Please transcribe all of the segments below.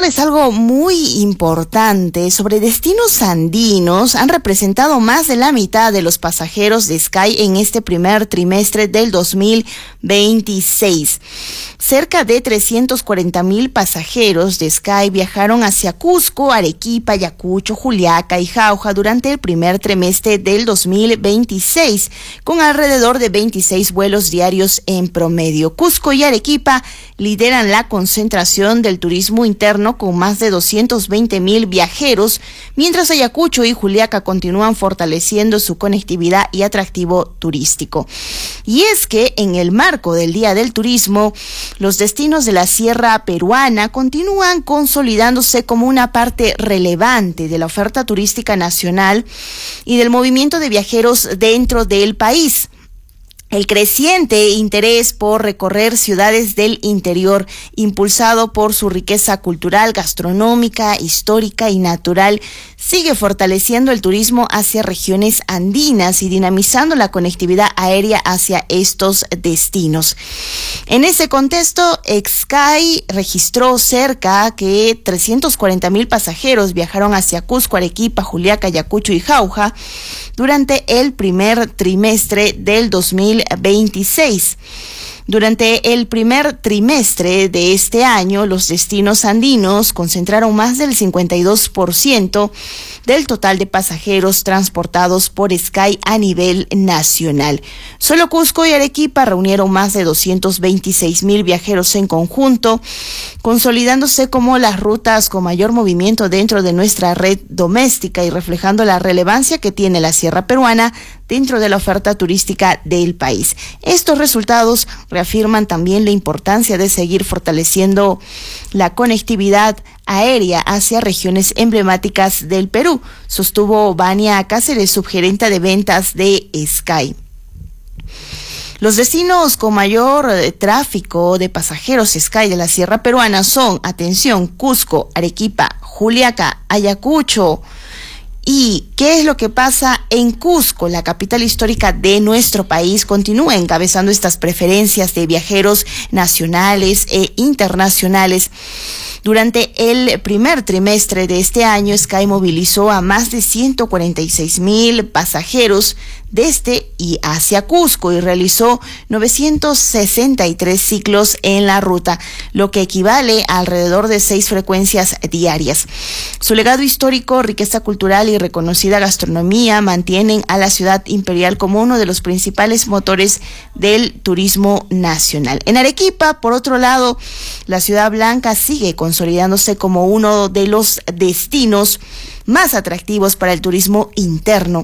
contarles algo muy importante sobre destinos andinos. Han representado más de la mitad de los pasajeros de Sky en este primer trimestre del 2026. Cerca de 340,000 pasajeros de Sky viajaron hacia Cusco, Arequipa, Ayacucho, Juliaca y Jauja durante el primer trimestre del 2026, con alrededor de 26 vuelos diarios en promedio. Cusco y Arequipa lideran la concentración del turismo interno con más de 220,000 viajeros, mientras Ayacucho y Juliaca continúan fortaleciendo su conectividad y atractivo turístico. Y es que en el marco del Día del Turismo, los destinos de la Sierra Peruana continúan consolidándose como una parte relevante de la oferta turística nacional y del movimiento de viajeros dentro del país. El creciente interés por recorrer ciudades del interior, impulsado por su riqueza cultural, gastronómica, histórica y natural, sigue fortaleciendo el turismo hacia regiones andinas y dinamizando la conectividad aérea hacia estos destinos. En ese contexto, Sky registró cerca de 340,000 pasajeros viajaron hacia Cusco, Arequipa, Juliaca, Ayacucho y Jauja durante el primer trimestre del 2026. Durante el primer trimestre de este año, los destinos andinos concentraron más del 52% del total de pasajeros transportados por Sky a nivel nacional. Solo Cusco y Arequipa reunieron más de 226,000 viajeros en conjunto, consolidándose como las rutas con mayor movimiento dentro de nuestra red doméstica y reflejando la relevancia que tiene la Sierra Peruana dentro de la oferta turística del país. Estos resultados reafirman también la importancia de seguir fortaleciendo la conectividad aérea hacia regiones emblemáticas del Perú, sostuvo Vania Cáceres, subgerenta de ventas de Sky. Los destinos con mayor tráfico de pasajeros Sky de la Sierra Peruana son, atención, Cusco, Arequipa, Juliaca, Ayacucho. ¿Y qué es lo que pasa en Cusco? La capital histórica de nuestro país continúa encabezando estas preferencias de viajeros nacionales e internacionales. Durante el primer trimestre de este año, Sky movilizó a más de 146,000 pasajeros desde y hacia Cusco y realizó 963 ciclos en la ruta, lo que equivale a alrededor de 6 frecuencias diarias. Su legado histórico, riqueza cultural y reconocida gastronomía mantienen a la ciudad imperial como uno de los principales motores del turismo nacional. En Arequipa, por otro lado, la ciudad blanca sigue consolidándose como uno de los destinos más atractivos para el turismo interno.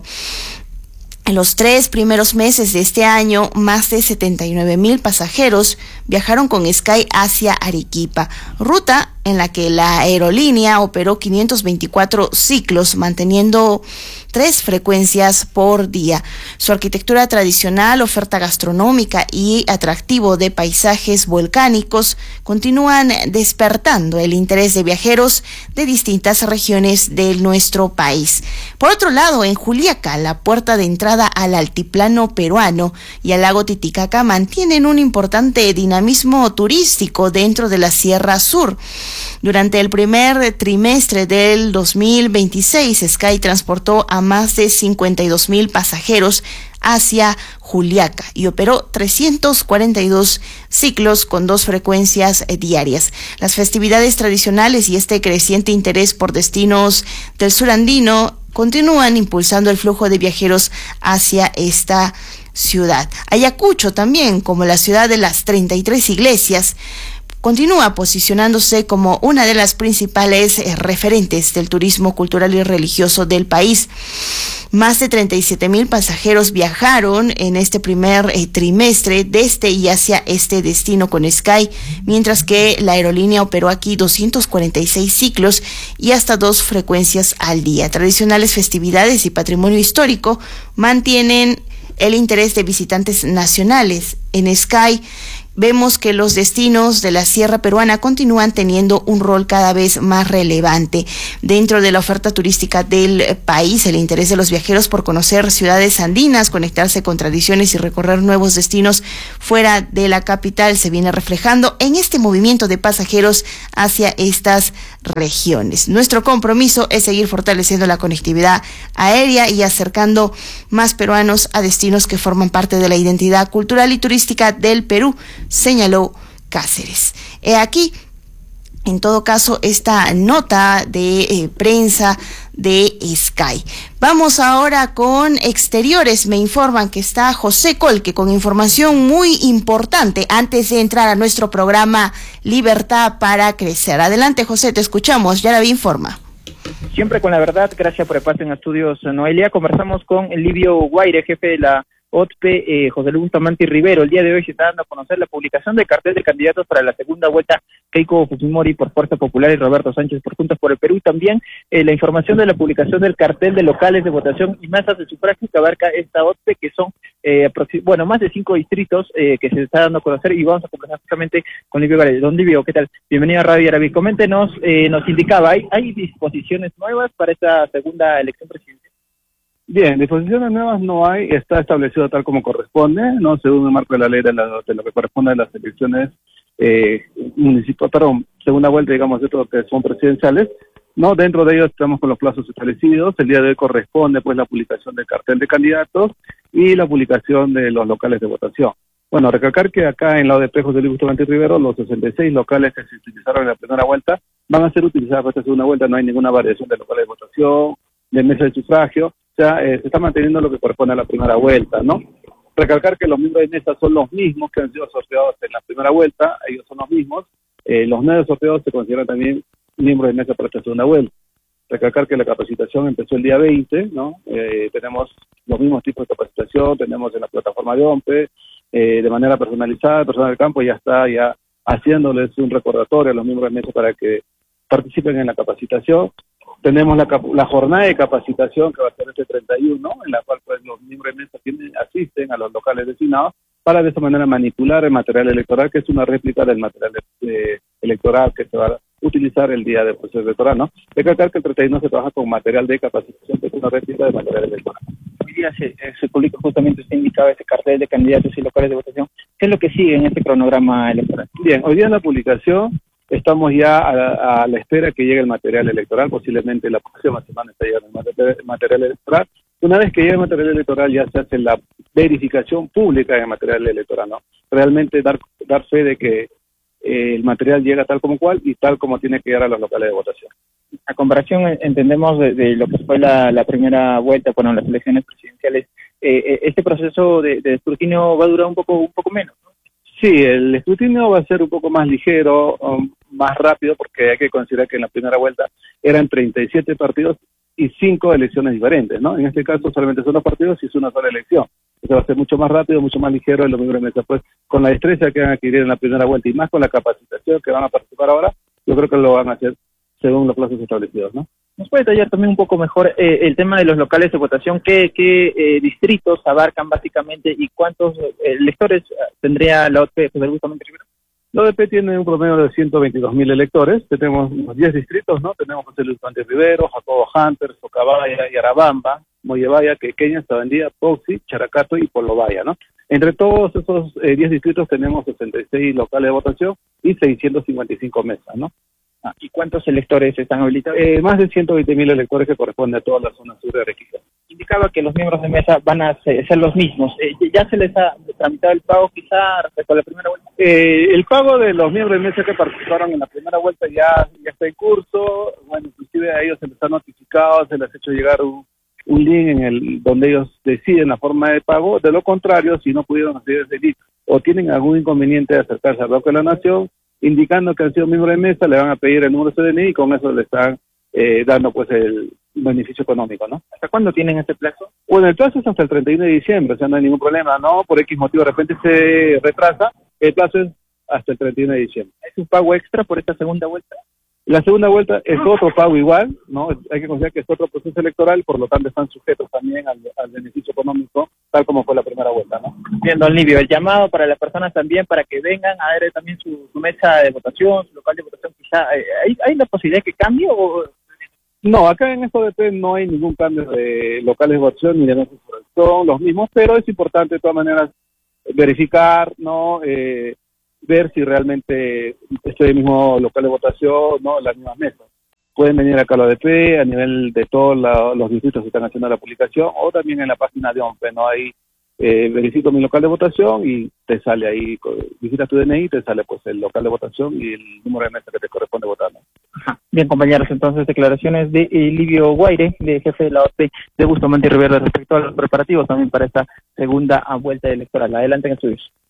En los 3 primeros meses de este año, más de 79,000 pasajeros viajaron con Sky hacia Arequipa, ruta en la que la aerolínea operó 524 ciclos, manteniendo 3 frecuencias por día. Su arquitectura tradicional, oferta gastronómica y atractivo de paisajes volcánicos continúan despertando el interés de viajeros de distintas regiones de nuestro país. Por otro lado, en Juliaca, la puerta de entrada al altiplano peruano y al lago Titicaca mantienen un importante dinamismo turístico dentro de la Sierra Sur. Durante el primer trimestre del 2026, Sky transportó a más de 52,000 pasajeros hacia Juliaca y operó 342 ciclos con 2 frecuencias diarias. Las festividades tradicionales y este creciente interés por destinos del sur andino continúan impulsando el flujo de viajeros hacia esta ciudad. Ayacucho también, como la ciudad de las 33 iglesias, continúa posicionándose como una de las principales referentes del turismo cultural y religioso del país. Más de 37,000 pasajeros viajaron en este primer trimestre desde y hacia este destino con Sky, mientras que la aerolínea operó aquí 246 ciclos y hasta 2 frecuencias al día. Tradicionales festividades y patrimonio histórico mantienen el interés de visitantes nacionales. En Sky vemos que los destinos de la Sierra Peruana continúan teniendo un rol cada vez más relevante dentro de la oferta turística del país. El interés de los viajeros por conocer ciudades andinas, conectarse con tradiciones y recorrer nuevos destinos fuera de la capital se viene reflejando en este movimiento de pasajeros hacia estas regiones. Nuestro compromiso es seguir fortaleciendo la conectividad aérea y acercando más peruanos a destinos que forman parte de la identidad cultural y turística del Perú, señaló Cáceres. Aquí, en todo caso, esta nota de prensa de Sky. Vamos ahora con exteriores. Me informan que está José Colque con información muy importante antes de entrar a nuestro programa Libertad para Crecer. Adelante, José, te escuchamos. Yaraví informa. Siempre con la verdad, gracias por el pase en Estudios Noelia. Conversamos con Livio Guaire, jefe de la OTPE, José Luis Bustamante y Rivero. El día de hoy se está dando a conocer la publicación del cartel de candidatos para la segunda vuelta, Keiko Fujimori por Fuerza Popular y Roberto Sánchez por Juntos por el Perú, y también la información de la publicación del cartel de locales de votación y mesas de sufragio que abarca esta OTPE, que son más de 5 distritos que se está dando a conocer, y vamos a conversar justamente con Livio Guaire. Don Livio, ¿qué tal? Bienvenido a Radio Yaraví. Coméntenos, nos indicaba, ¿hay disposiciones nuevas para esta segunda elección presidencial? Bien, disposiciones nuevas no hay, está establecido tal como corresponde, ¿no? Según el marco de la ley de lo que corresponde a las elecciones segunda vuelta, digamos, de todo que son presidenciales, ¿no? Dentro de ellos estamos con los plazos establecidos. El día de hoy corresponde pues la publicación del cartel de candidatos y la publicación de los locales de votación. Bueno, recalcar que acá en la ODP José Luis Bustamante Rivero, los 66 locales que se utilizaron en la primera vuelta van a ser utilizados para esta segunda vuelta. No hay ninguna variación de locales de votación, de mesa de sufragio. O sea, se está manteniendo lo que corresponde a la primera vuelta, ¿no? Recalcar que los miembros de mesa son los mismos que han sido sorteados en la primera vuelta, ellos son los mismos. Los nuevos sorteados se consideran también miembros de mesa para esta segunda vuelta. Recalcar que la capacitación empezó el día 20, ¿no? Tenemos los mismos tipos de capacitación, tenemos en la plataforma de OMPE, de manera personalizada, el personal del campo ya está haciéndoles un recordatorio a los miembros de mesa para que participen en la capacitación. Tenemos la jornada de capacitación que va a ser este 31, en la cual pues los miembros de mesa asisten a los locales designados para de esa manera manipular el material electoral, que es una réplica del material electoral que se va a utilizar el día del proceso electoral, ¿no? Recalcar que el 31 se trabaja con material de capacitación, que es una réplica del material electoral. Hoy día se publica, justamente usted indicaba, este cartel de candidatos y locales de votación. ¿Qué es lo que sigue en este cronograma electoral? Bien, hoy día en la publicación estamos ya a la espera que llegue el material electoral, posiblemente la próxima semana está llegando el material electoral. Una vez que llegue el material electoral ya se hace la verificación pública del material electoral, ¿no? Realmente dar fe de que el material llega tal como cual y tal como tiene que llegar a los locales de votación. A comparación, entendemos, de lo que fue la primera vuelta, bueno, las elecciones presidenciales, este proceso de escrutinio va a durar un poco menos, ¿no? Sí, el escrutinio va a ser un poco más ligero, más rápido, porque hay que considerar que en la primera vuelta eran 37 partidos y 5 elecciones diferentes, ¿no? En este caso solamente son 2 partidos y es una sola elección. Eso va a ser mucho más rápido, mucho más ligero, y los miembros de mesa, pues, con la destreza que van a adquirir en la primera vuelta y más con la capacitación que van a participar ahora, yo creo que lo van a hacer según los plazos establecidos, ¿no? ¿Nos puede detallar también un poco mejor el tema de los locales de votación? ¿Qué distritos abarcan básicamente y cuántos electores tendría la OTP José Luis Bustamante Rivero? La ODP tiene un promedio de 122.000 electores. Tenemos los 10 distritos, ¿no? Tenemos José Luis Bustamante Rivero, Jacobo Hunter, Socabaya, Yarabamba, Mollevaya, Quequeña, Sabandía, Poxi, Characato y Polobaya, ¿no? Entre todos esos 10 distritos tenemos 66 locales de votación y 655 mesas, ¿no? ¿Y cuántos electores están habilitados? Más de 120.000 electores que corresponden a toda la zona sur de Arequipa. Indicaba que los miembros de mesa van a ser los mismos. ¿Ya se les ha tramitado el pago quizá respecto a la primera vuelta? El pago de los miembros de mesa que participaron en la primera vuelta ya está en curso. Bueno, inclusive a ellos se les ha notificado, se les ha hecho llegar un link donde ellos deciden la forma de pago. De lo contrario, si no pudieron hacer ese link o tienen algún inconveniente de acercarse al Banco de la Nación, indicando que han sido miembros de mesa, le van a pedir el número de CDNI y con eso le están dando pues el beneficio económico, ¿no? ¿Hasta cuándo tienen este plazo? Bueno, el plazo es hasta el 31 de diciembre, o sea, no hay ningún problema, ¿no? Por X motivo de repente se retrasa, el plazo es hasta el 31 de diciembre. ¿Es un pago extra por esta segunda vuelta? La segunda vuelta es otro pago igual, ¿no? Hay que considerar que es otro proceso electoral, por lo tanto están sujetos también al beneficio económico, tal como fue la primera vuelta, ¿no? Bien, don Livio, el llamado para las personas también para que vengan a ver también su mesa de votación, su local de votación, quizá, ¿hay la posibilidad de que cambie o...? No, acá en esta ODP no hay ningún cambio de locales de votación ni de mesas de votación, son los mismos, pero es importante de todas maneras verificar, ¿no? Ver si realmente este mismo local de votación, ¿no? Las mismas mesas. Pueden venir acá a la ODP, a nivel de todos los distritos que están haciendo la publicación, o también en la página de OMPE, ¿no? Ahí verifico mi local de votación y te sale ahí, visitas tu DNI, te sale pues el local de votación y el número de mesa que te corresponde votar, ¿no? Bien, compañeros, entonces declaraciones de Livio Guaire, de jefe de la ODP de Bustamante y Rivero, respecto a los preparativos también para esta segunda vuelta electoral. Adelante en estudios.